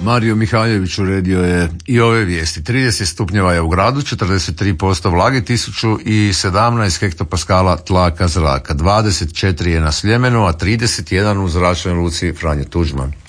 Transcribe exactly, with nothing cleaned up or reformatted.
Mario Mihaljević uredio je i ove vijesti. trideset stupnjeva je u gradu, četrdeset tri posto vlage, tisuću sedamnaest hektopaskala tlaka zraka. dvadeset četiri je na Sljemenu, a trideset jedan u zračnoj luci Franjo Tuđman.